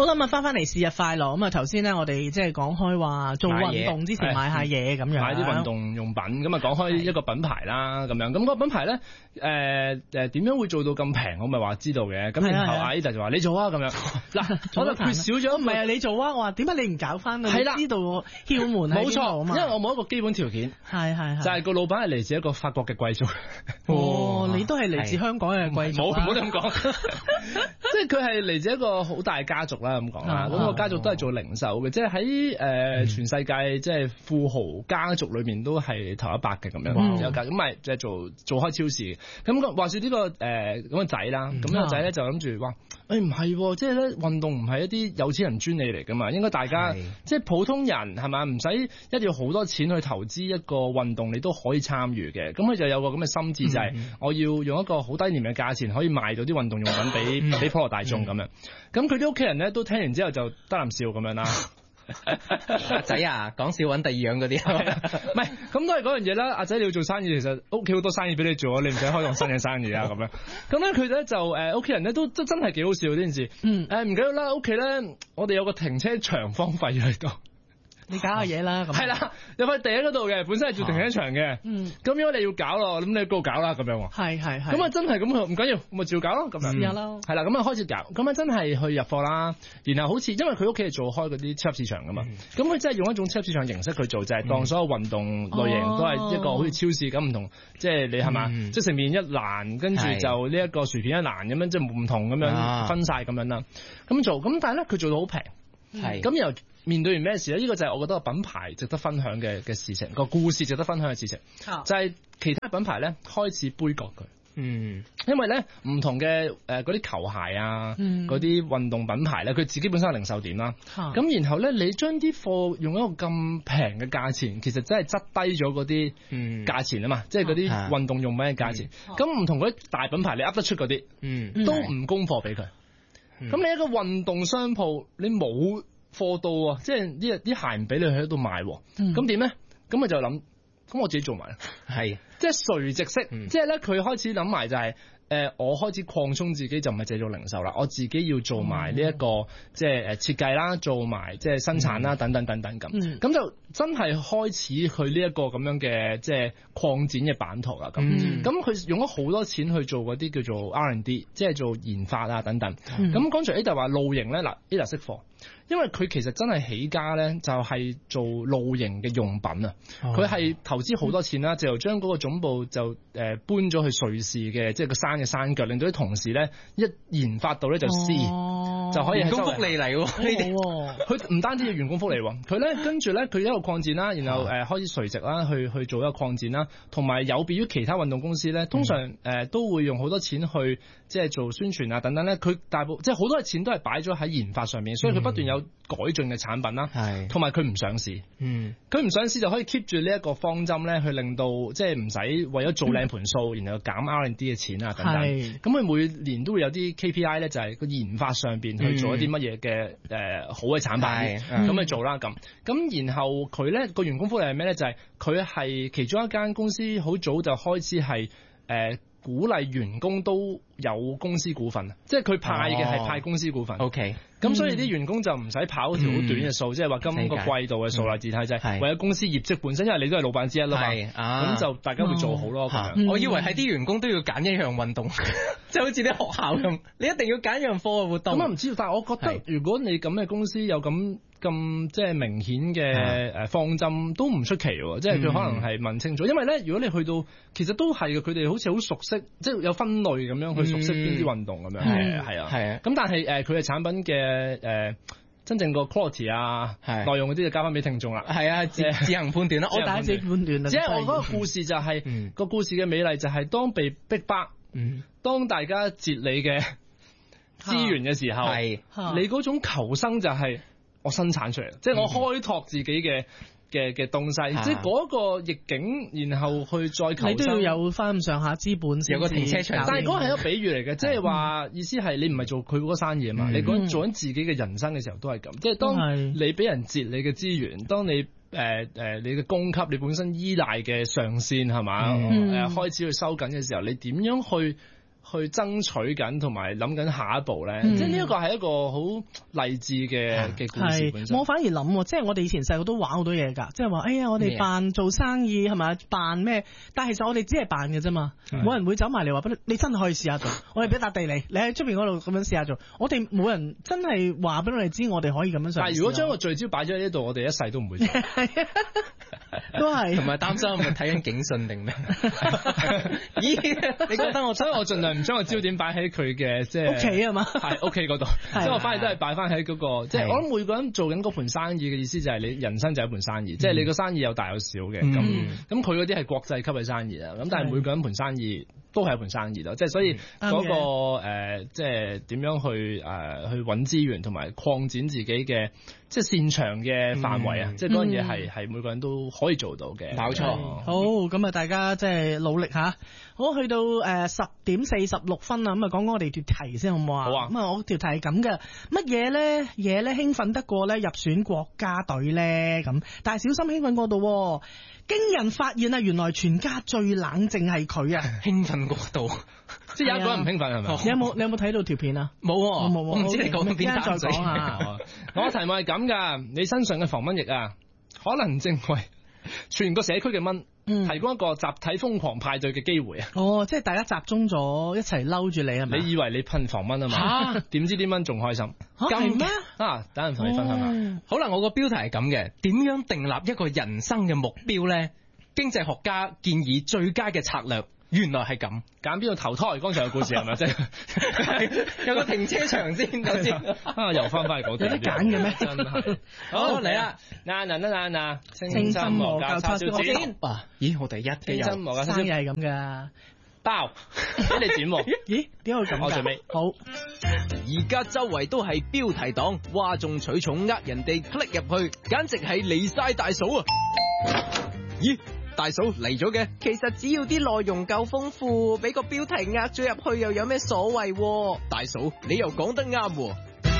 好啦，咁啊翻嚟是日快樂。咁啊頭先咧，我哋即係講開話做運動之前買下嘢咁樣， 買啲運動用品。咁啊講開一個品牌啦，咁樣咁個品牌咧點樣會做到咁平？我咪話知道嘅。咁然後阿 Ada 就話你做啊咁樣。嗱，我就缺少咗。唔係啊，你做啊！我話點解你唔搞翻啊？係啦，知道竅門喺邊度啊嘛。因為我冇一個基本條件，係就係個老闆係嚟自一個法國嘅貴族。 哦，你都係嚟自香港嘅貴族。 唔好咁講，即係佢係嚟自一個好大家族啦，咁講啦。咁個家族都係做零售嘅，即係喺全世界即係富豪家族裏面都係頭100嘅咁樣。有咁咪即係做開超市嘅。咁話說呢個咁個仔啦，咁個仔咧就諗住話，唔係，即係咧運動唔係一啲有錢人專利嚟噶嘛，應該大家即係普通人係嘛，唔使一定要好多錢去投資一個運動，你都可以參與嘅。咁佢就有個咁嘅心智，就係我要用一個好低廉嘅價錢可以賣到啲運動用品俾普羅大眾咁樣。咁佢啲屋企人咧都聽完之後就得啖笑咁樣啦。 阿仔啊，講笑揾第二樣嗰啲， 唔係咁都係嗰樣嘢啦。阿仔你要做生意，其實屋企好多生意俾你做啊，你唔使開檔新嘅生意啊咁樣。咁咧佢咧就屋企人咧都真係幾好笑呢件事。唔緊要啦，屋企咧我哋有個停車場荒廢喺度。 你搞下嘢啦，咁係啦，有塊地喺嗰度嘅，本身係做停車場嘅。咁如果你要搞咯，咁你喺嗰度搞啦，咁樣。係。咁啊真係咁，唔緊要，咪照搞咯，咁樣。試下咯。係啦，咁啊開始搞，咁啊真係去入貨啦。然後好似因為佢屋企係做開嗰啲超級市場噶嘛，咁佢真係用一種超級市場形式去做，就係當所有運動類型都係一個好似超市咁唔同，即係你係嘛，即係食麵一欄，跟住就呢一個薯片一欄咁樣，即係唔同咁樣分晒咁樣啦。咁做，咁但係咧佢做到好平。咁又面對完咩事咧？呢個就係我覺得個品牌值得分享嘅事情，個故事值得分享嘅事情，就係其他品牌咧開始杯葛佢。因為咧唔同嘅嗰啲球鞋啊，嗰啲運動品牌咧，佢自己本身係零售點啦。咁然後咧，你將啲貨用一個咁平嘅價錢，其實真係質低咗嗰啲價錢啊嘛，即係嗰啲運動用品嘅價錢。咁唔同嗰啲大品牌，你噏得出嗰啲，都唔供貨俾佢。咁你一個運動商鋪，你冇貨到啊，即係啲鞋唔俾你去喺度賣，咁點咧？咁咪就諗，咁我自己做埋啦，即係垂直式，即係咧佢開始諗埋就係。我開始擴充自己，就唔係製造零售啦，我自己要做埋呢一個即係設計啦，做埋即係生產啦，等等等等咁，咁就真係開始去呢一個咁樣嘅即係擴展嘅版圖啦。咁佢用咗好多錢去做嗰啲叫做 R&D， 即係做研發啊等等。咁剛才 Ada 話露營咧，嗱 Ada 識貨。因為佢其實真係起家咧，就係做露營嘅用品啊！佢係投資好多錢啦，就將嗰個總部就搬咗去瑞士嘅，即係個山嘅山腳，令到啲同事咧一研發到咧就試就可以員工福利嚟喎。呢啲佢唔單止要員工福利喎，佢咧跟住咧佢一路擴展啦，然後開始垂直啦，去做一個擴展啦，同埋有別於其他運動公司咧，通常都會用好多錢去即係做宣傳啊等等咧，佢大部即係好多嘅錢都係擺咗喺研發上面，所以佢不斷有改進嘅產品啦，同埋佢唔上市，佢唔上市就可以 keep 住呢一個方針咧，去令到即係唔使為咗做靚盤數，然後減 R&D 嘅錢啊等等。咁佢每年都會有啲 KPI 咧，就係個研發上邊去做一啲乜嘢嘅好嘅產品，咁去做啦咁。咁然後佢咧個員工福利係咩咧？就係佢係其中一間公司好早就開始係鼓勵員工都有公司股份，即係佢派嘅係派公司股份。OK，咁所以啲員工就唔使跑條好短嘅數，即係話今個季度嘅數啦，字體就係為咗公司業績本身，因為你都係老闆之一啦嘛，咁就大家會做好咯。 我以為係啲員工都要揀一樣運動，即係好似啲學校咁，你一定要揀一樣課外活動。 咁啊唔知道，但係我覺得如果你咁嘅公司有咁即係明顯嘅方針都唔出奇喎，即係佢可能係問清楚，因為咧如果你去到其實都係嘅，佢哋好似好熟悉，即係有分類咁樣去熟悉邊啲運動咁樣，係啊，咁但係佢嘅產品嘅真正個 quality 啊內容嗰啲就交翻俾聽眾啦， 係啊，自行判斷啦，我大家自己判斷啦。 只係我嗰個故事就係個故事嘅美麗就係當被逼迫，當大家截你嘅資源嘅時候，你嗰種求生就係我生產出嚟，即係我開拓自己嘅東西，即係嗰個逆境，然後去再求生， 你都要有翻咁上下資本， 有個停車場。 但係嗰個係一個比喻嚟嘅，即係話意思係你唔係做佢嗰個生意啊嘛，你講做緊自己嘅人生嘅時候都係咁，即係當你俾人截你嘅資源，當你你嘅供給，你本身依賴嘅上線係嘛，開始去收緊嘅時候，你點樣去去爭取緊同埋諗緊下一步咧，即係呢一個係一個好勵志嘅故事本身。 我反而諗，即係我哋以前細個都玩好多嘢㗎，即係話哎呀我哋扮做生意係咪扮咩？但係其實我哋只係扮嘅啫嘛，冇人會走埋嚟話你真係可以試下做。我哋俾笪地你喺出邊嗰度咁樣試下做。我哋冇人真係話俾我哋知我哋可以咁樣嘗試。 但係如果將個聚焦擺咗喺呢度，我哋一世都唔會做。 都係同埋擔心係睇緊警訊定咩？咦？你覺得所以我盡量唔將個焦點擺喺佢嘅即係屋企係嘛？ 係屋企嗰度，即係我反而都係擺翻喺嗰個，即係我諗每個人做緊嗰盤生意嘅意思就係你人生就係一盤生意，即係你個生意有大有小嘅，咁佢嗰啲係國際級嘅生意啊，咁但係每個人盤生意都係一盤生意咯，即係所以嗰個即係點樣去揾資源同埋擴展自己嘅即係擅長嘅範圍啊，即係嗰樣嘢係每個人都可以做到嘅。 冇錯。 好，咁啊大家即係努力吓。好，去到10:46啊，咁啊講講我哋條題先好唔好啊？好啊。咁啊我條題係咁嘅，乜嘢咧興奮得過咧入選國家隊咧咁？但係小心興奮過度，驚人發現啊，原來全家最冷靜係佢啊！ 興奮過度， 即係有一個人唔興奮係咪？ 你有冇睇到條片啊？ 冇，我唔知你講邊單再講啊！ 我題目係咁噶，你身上嘅防蚊液啊，可能正為全個社區嘅蚊提供一個集體瘋狂派對嘅機會啊！ 哦，即係大家集中咗一齊嬲住你係咪？ 你以為你噴防蚊啊嘛？點知啲蚊仲開心？ 係咩？ 等人同你分享下。 好啦，我個標題係咁嘅，點樣訂立一個人生嘅目標咧？經濟學家建議最佳嘅策略。原來係咁， 揀邊度投胎？剛才嘅故事係咪即係有個停車場先咁先？ 又翻返去嗰度， 有得揀嘅咩？ 真係好嚟啦！嗱，聲心磨教叉燒剪啊！咦，我哋一嘅生日係咁噶， 包俾你剪喎。 咦？點解會咁？ 我最尾好。而家周圍都係標題黨，嘩眾取寵，人哋 click 入去，簡直係離晒大嫂啊！咦？大嫂嚟咗嘅， 其實只要啲內容夠豐富，俾個標題壓咗入去又有咩所謂？ 大嫂，你又講得啱。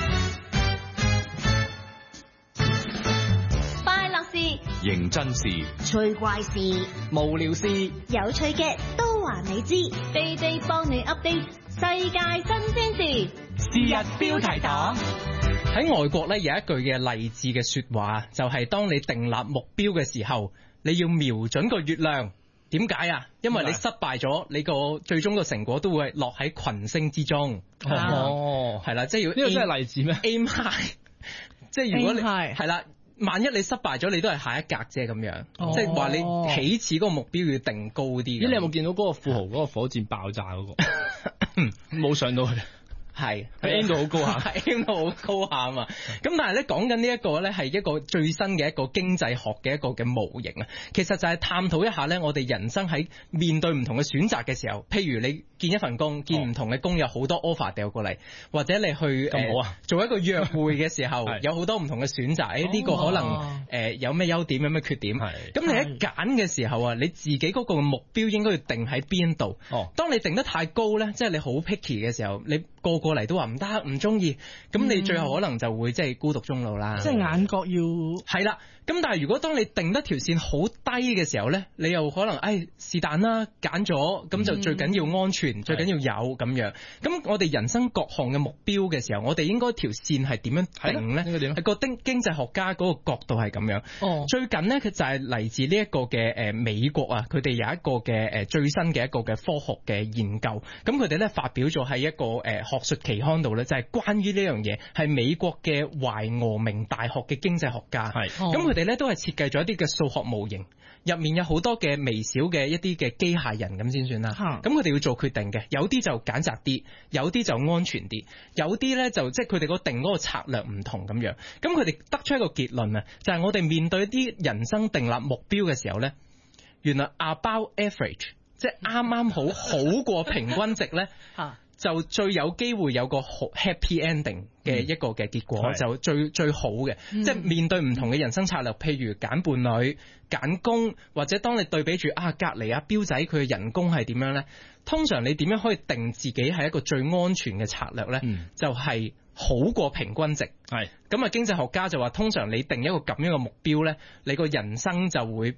快樂事、 認真事、 趣怪事、 無聊事、 有趣嘅都話你知，地地幫你 update 世界新鮮事。 是日標題黨。喺外國咧有一句嘅勵志嘅說話，就係當你訂立目標嘅時候，你要瞄準個月亮。點解啊？因為你失敗咗，你個最終個成果都會落喺群星之中。 哦， 係啦，即係要呢個真係勵志咩 ？Aim high， 即係如果你係啦，萬一你失敗咗，你都係下一格啫咁樣。即係話你起始嗰個目標要定高啲。 咦？你有冇見到嗰個富豪嗰個火箭爆炸嗰個？冇上到去。 係 ，aim 到好高下 ，aim 到好高下啊嘛。咁但係咧講緊呢一個咧係一個最新嘅一個經濟學嘅一個嘅模型啊。其實就係探討一下咧，我哋人生喺面對唔同嘅選擇嘅時候，譬如你見一份工，見唔同嘅工有好多 offer 掉過嚟，或者你去做一個約會嘅時候，有好多唔同嘅選擇。呢個可能有咩優點，有咩缺點。咁你一揀嘅時候啊，你自己嗰個目標應該要定喺邊度？當你定得太高咧，即係你好 picky 嘅時候，你過嚟都話唔得，唔中意，咁你最後可能就會即係孤獨終老啦。 即係眼角要係啦。咁但係如果當你定得條線好低嘅時候咧，你又可能是但啦，揀咗咁就最緊要安全，最緊要有咁樣。咁我哋人生各項嘅目標嘅時候，我哋應該條線係點樣定咧？係個經濟學家嗰個角度係咁樣。最近呢，佢就係嚟自呢一個嘅美國啊，佢哋有一個嘅最新嘅一個嘅科學嘅研究。咁佢哋咧發表咗喺一個學術期刊度咧，就係關於呢樣嘢，係美國嘅懷俄明大學嘅經濟學家。咁佢哋咧都係設計咗一啲嘅數學模型，入面有好多嘅微小嘅一啲嘅機械人咁先算啦。咁佢哋要做決定嘅，有啲就揀擇啲，有啲就安全啲，有啲咧就即係佢哋個定嗰個策略唔同咁樣。咁佢哋得出一個結論啊，就係我哋面對一啲人生訂立目標嘅時候咧，原來 about average 即係啱啱好過平均值咧。就最有機會有個 happy ending 嘅一個嘅結果，就最好嘅。即係面對唔同嘅人生策略，譬如揀伴侶、揀工，或者當你對比住隔離標仔佢嘅人工係點樣咧？通常你點樣可以定自己係一個最安全嘅策略咧？就係好過平均值。咁啊，經濟學家就話，通常你定一個咁樣嘅目標咧，你個人生就會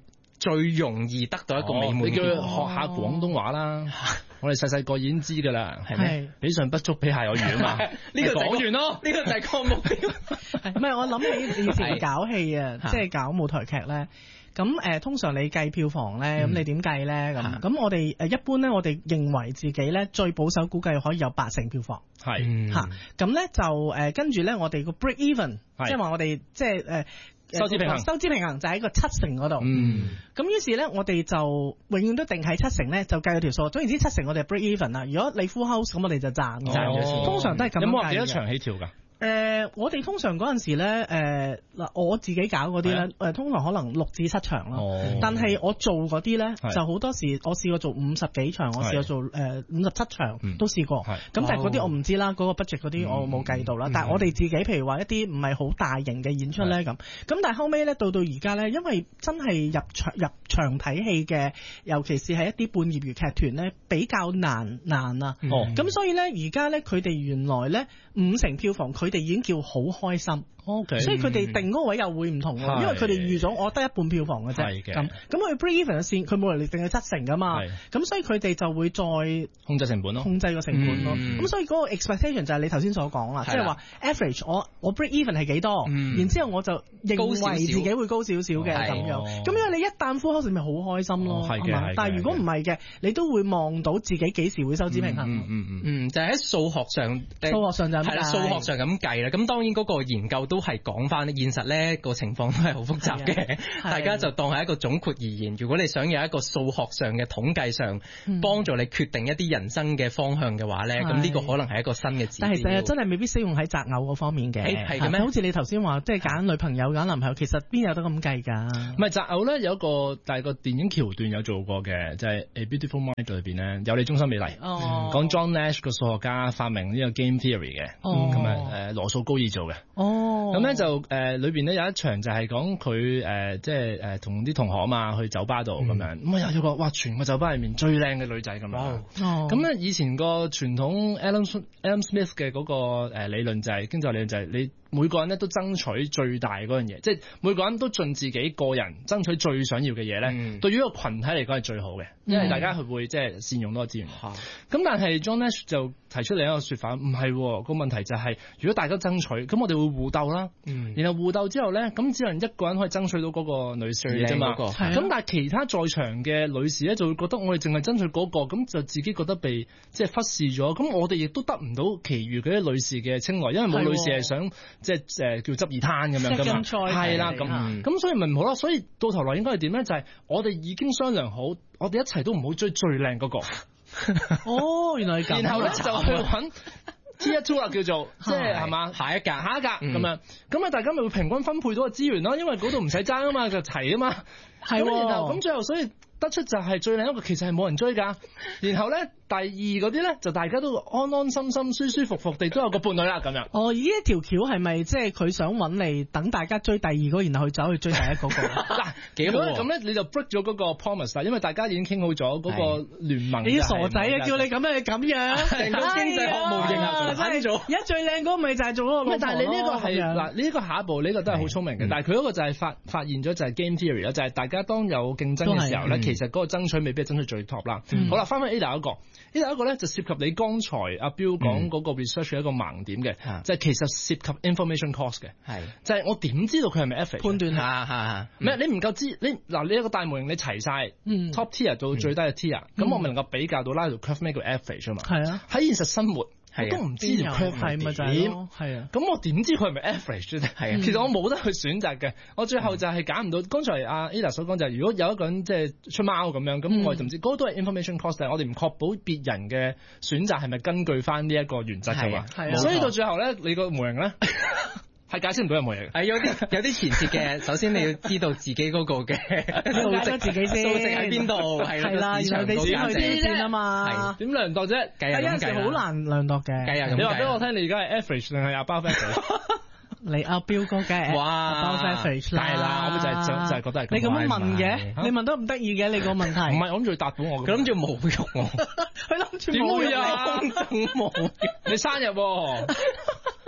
最容易得到一個美滿。 你叫佢學下廣東話啦。我哋細個已經知㗎啦，係咪？比上不足，比下有餘啊嘛。 呢個講完咯，呢個就係個目標。 唔係，我諗起以前搞戲啊，即係搞舞台劇咧。咁通常你計票房咧，咁你點計咧？咁我哋一般咧，我哋認為自己咧最保守估計可以有80%票房。 係嚇，咁咧就跟住咧，我哋個 break even，即係話我哋即係收支平衡就喺個70%嗰度。咁於是咧，我哋就永遠都定喺70%咧，就計咗條數。總言之，70%我哋 break even 啦。如果你 full house 咁，我哋就賺嘅。通常都係咁樣計嘅。有冇話幾多場起跳㗎？我哋通常嗰陣時咧，我自己搞嗰啲咧，通常可能6至7場咯。但係我做嗰啲咧，就好多時我試過做50幾場，我試過做57場都試過。咁但係嗰啲我唔知啦，嗰個 budget 嗰啲我冇計到啦。但係我哋自己譬如話一啲唔係好大型嘅演出咧咁，但係後尾咧到而家咧，因為真係入場睇戲嘅，尤其是係一啲半業餘劇團咧，比較難啊。咁所以咧而家咧佢哋原來咧50%票房佢哋已經叫好開心。 OK， 所以佢哋定嗰個位又會唔同喎，因為佢哋預咗我得一半票房嘅啫。咁佢 break even 嘅線，佢冇能力定係70%噶嘛。咁所以佢哋就會再控制成本咯， 控制個成本咯。咁所以嗰個 expectation 就係你頭先所講啦，即係話 average 我 break even 係幾多，然之後我就認為自己會高少少嘅咁樣。咁因為你一旦 full house 咪好開心咯，係嘛？但係如果唔係嘅，你都會望到自己幾時會收支平衡。 就係喺數學上就係啦，數學上咁計啦。咁當然嗰個研究都係講翻現實咧，個情況都係好複雜嘅，大家就當係一個總括而言。如果你想有一個數學上嘅統計上幫助你決定一啲人生嘅方向嘅話咧，咁呢個可能係一個新嘅指標。 但係其實真係未必適用喺擇偶嗰方面嘅， 係嘅咩？ 好似你頭先話，即係揀女朋友揀男朋友，其實邊有得咁計㗎？ 唔係擇偶咧，有一個但係個電影橋段有做過嘅，就係《A Beautiful Mind》裏邊咧，有你終身美麗，講 John Nash 個數學家發明呢個 game theory 嘅，咁啊羅素高爾做嘅。咁咧就裏邊咧有一場就係講佢即係同啲同學啊嘛去酒吧度咁樣，咁啊有個哇全個酒吧入面最靚嘅女仔咁樣。咁咧以前個傳統 Adam Smith 嘅嗰個理論就係經濟理論就係你每個人咧都爭取最大嗰樣嘢，即係每個人都盡自己個人爭取最想要嘅嘢咧。對於一個群體嚟講係最好嘅，因為大家佢會即係善用多個資源。咁但係 John Nash 就提出另一個說法，唔係個問題就係如果大家爭取，咁我哋會互鬥啦。然後互鬥之後咧，咁只能一個人可以爭取到嗰個女士啫嘛。咁但係其他在場嘅女士咧就會覺得我哋淨係爭取嗰個，咁就自己覺得被即係忽視咗。咁我哋亦都得唔到其餘嗰啲女士嘅青睞，因為冇女士係想即係叫執二攤咁樣噶嘛。係啦，咁所以咪唔好咯。所以到頭來應該係點咧？就係我哋已經商量好，我哋一齊都唔好追最靚嗰個。 原來係咁。 然後咧就去揾 Tier 2啦，叫做即係嘛下一格咁樣。咁啊大家咪會平均分配到個資源咯，因為嗰度唔使爭啊嘛，就齊啊嘛。係。咁最後所以得出就係最靚一個其實係冇人追㗎。然後咧第二嗰啲咧就大家都安安心心舒舒服服地都有個伴侶啦咁樣。 呢一條橋係咪即係佢想揾嚟等大家追第二個，然後去走去追第一個？ 嗱幾好咁咧你就 break 咗嗰個 promise 啦，因為大家已經傾好咗嗰個聯盟。 你傻仔啊！叫你咁樣，成個經濟學模型啊，真係做。而家最靚嗰個咪就係做嗰個。 但係你呢個係嗱呢個下一步呢個都係好聰明嘅，但係佢嗰個就係發現咗就係 game theory 啦，就係大家當有競爭嘅時候咧，其實嗰個爭取未必係爭取最 top 啦。好啦，翻返 Ada 一個咧就涉及你剛才阿標講嗰個 research 嘅一個盲點嘅，就係其實涉及 information cost 嘅，就係我點知道佢係咪 average 判斷下唔係你唔夠知你一個大模型你齊晒 top tier 到最低嘅 tier，咁我咪能夠比較到拉條 curve 咩叫 average 啊嘛。係啊，喺現實生活我都唔知條 curve 係點，係啊，咁我點知佢係咪 average 啫？係啊，其實我冇得去選擇嘅，我最後就係揀唔到。剛才阿 Ada 所講就係如果有一個人即係出貓咁樣，咁我就唔知嗰個都係 information cost，但係我哋唔確保別人嘅選擇係咪根據翻呢一個原則㗎嘛。所以到最後咧，你個模型咧係解釋唔到任何嘢嘅。係有啲前設嘅，首先你要知道自己嗰個嘅數值，自己先數值喺邊度，係啦，然後你先去計先啊嘛。點量度啫？計有陣時好難量度嘅。 計啊！ 你話俾我聽，你而家係 average 定係 above average？ 你阿標哥嘅 above average 啦。係啦， 我就係覺得係咁。 你咁樣問嘅，你問得咁得意嘅，你個問題。 唔係，我諗住答到我。 佢諗住侮辱我。 佢諗住點會啊？ 冇。 你生日喎。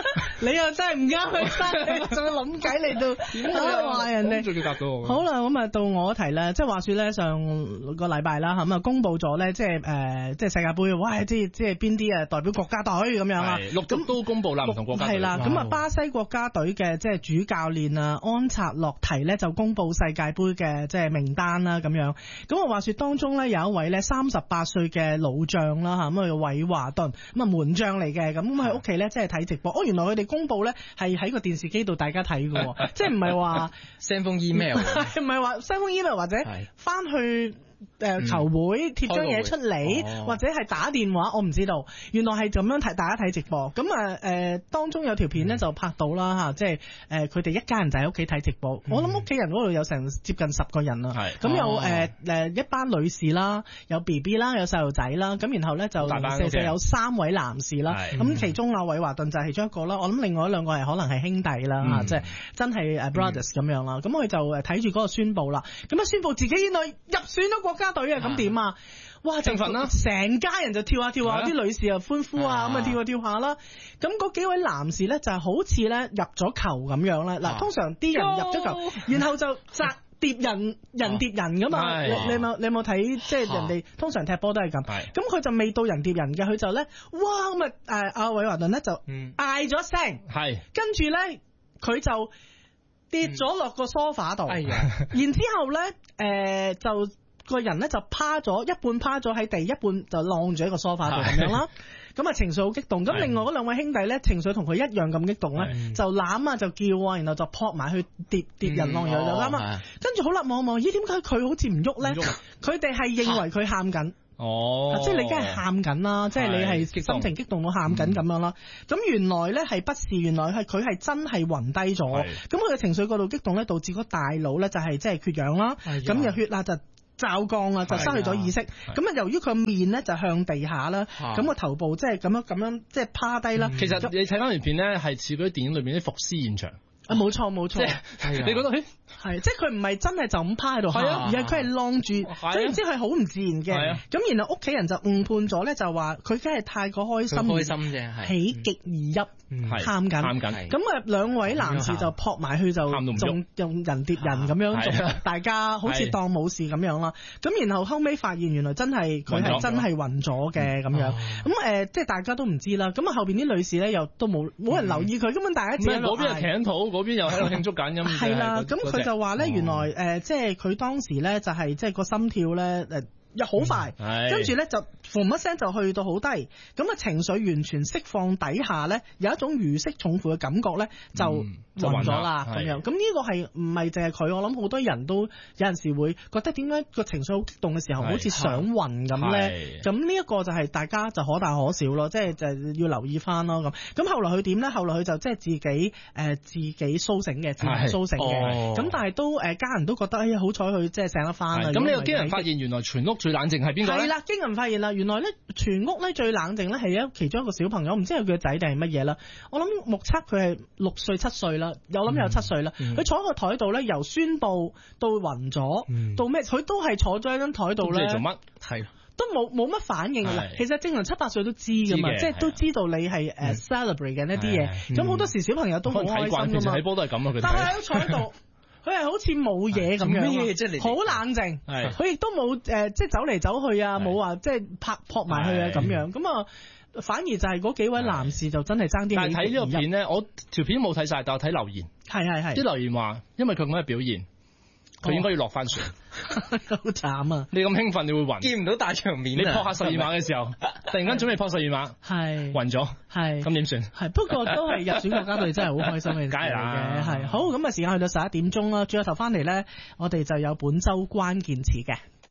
你又真係唔啱佢生，你仲要諗計嚟到話人哋， 仲要答到我。 好啦，咁啊到我一題啦，即係話說咧，上個禮拜啦，咁啊公佈咗咧，即係世界盃，哇！即係邊啲代表國家隊咁樣啦， 陸續都公佈啦，唔同國家隊。 係啦，咁啊巴西國家隊嘅即係主教練啊安察洛提咧就公佈世界盃嘅即係名單啦咁樣。咁啊話說當中咧有一位咧38歲嘅老將啦嚇，咁啊韋華頓，咁啊門將嚟嘅，咁喺屋企咧即係睇直播。原來佢哋公佈咧係喺個電視機度大家睇嘅，即係唔係話 send 封 email， 唔係話 send 封 email 或者翻去。球會貼張嘢出嚟，或者係打電話，我唔知道。原來係咁樣睇，大家睇直播。咁當中有條片咧就拍到啦嚇，即係佢哋一家人就喺屋企睇直播。我諗屋企人嗰度有成接近10個人啦。咁有一班女士啦，有 BB 啦，有細路仔啦。咁然後咧就有3位男士啦。咁其中韋華頓就係其中一個啦。我諗另外2個係可能係兄弟啦，即係真係 brothers 咁樣啦。咁佢就睇住嗰個宣佈啦。咁啊宣佈自己原來入選咗國家隊啊，咁點啊？哇！就成家人就跳下跳下，啲女士又歡呼啊，咁啊跳下跳下啦。咁嗰幾位男士咧就係好似咧入咗球咁樣咧。嗱，通常啲人入咗球，然後就擲碟人碟人噶嘛。你有冇睇？即係人哋通常踢波都係咁。咁佢就未到人碟人嘅，佢就咧，哇！咁阿韋華頓咧就嗌咗聲，跟住咧佢就跌咗落個梳化度，然之後咧就。個人咧就趴咗，一半趴咗喺地，一半就晾住喺個梳化度咁樣啦。咁啊情緒好激動。咁另外嗰2位兄弟咧情緒同佢一樣咁激動咧，就攬啊就叫啊，然後就撲埋去跌人晾住就啱啊。跟住好啦望，咦點解佢好似唔喐咧？佢哋係認為佢喊緊。即係你梗係喊緊啦，即係你係心情激動到喊緊咁樣啦。咁原來咧係不是，原來係佢係真係暈低咗。咁佢嘅情緒過度激動咧，導致個大腦咧就係即係缺氧啦。咁就血壓就驟降啊，就失去咗意識。咁啊，由於佢面咧就向地下啦，咁個頭部即係咁樣即係趴低啦。 其實你睇翻條片咧，係似嗰啲電影裏邊啲伏屍現場。 冇錯， 你覺得係即係佢唔係真係就咁趴喺度喊，而係佢係晾住，總之係好唔自然嘅。咁然後屋企人就誤判咗咧，就話佢梗係太過開心啫，喜極而泣。喊緊，咁啊2位男士就撲埋去就仲用人碟人咁樣，大家好似當冇事咁樣啦。咁然後後尾發現原來真係佢係真係暈咗嘅咁樣。咁即係大家都唔知啦。咁啊後邊啲女士咧又都冇人留意佢，根本大家自己嗰邊係頸肚，嗰邊又喺度慶祝緊咁。 係啦，咁佢就話咧，原來即係佢當時咧就係即係個心跳咧又好快，跟住咧就嘭一聲就去到好低，咁啊情緒完全釋放底下咧，有一種如釋重負嘅感覺咧，就暈咗啦咁樣。咁呢個係唔係淨係佢？我諗好多人都有陣時會覺得點解個情緒好激動嘅時候，好似想暈咁咧？咁呢一個就係大家就可大可小咯，即係就要留意翻咯咁。咁後來佢點咧？後來佢就即係自己甦醒嘅，自然甦醒嘅。咁但係都家人都覺得好彩佢即係醒得翻啦。 咁呢個驚人發現原來全屋最冷靜係邊個咧？係啦， 驚人發現啦！原來咧全屋咧最冷靜咧係其中一個小朋友，唔知係佢個仔定係乜嘢啦。我諗目測佢係6歲7歲啦，有諗有7歲啦。佢坐喺個台度咧，由宣佈到暈咗，到咩？佢都係坐咗喺張台度咧。 做乜？係都冇乜反應㗎啦。其實正常7、8歲都知㗎嘛，即係都知道你係celebrate 緊一啲嘢。咁好多時小朋友都好開心㗎嘛。 其實睇波都係咁啊，佢。 但係喺坐喺度。佢係好似冇嘢咁樣，好冷靜。佢亦都冇即係走嚟走去啊，冇話即係撲埋去啊咁樣。咁啊，反而就係嗰幾位男士就真係爭啲。 但係睇呢個片咧，我條片冇睇晒，但我睇留言。 係。啲留言話，因為佢咁嘅表現，佢應該要落翻船。 好慘啊！ 你咁興奮，你會暈。 見唔到大場面。 你撲下12碼嘅時候，突然間準備撲12碼，暈咗。咁點算？ 不過都係入選國家隊真係好開心嘅。 梗係啦。 好，咁啊時間去到11點鐘啦，轉頭翻嚟咧，我哋就有本周關鍵詞嘅。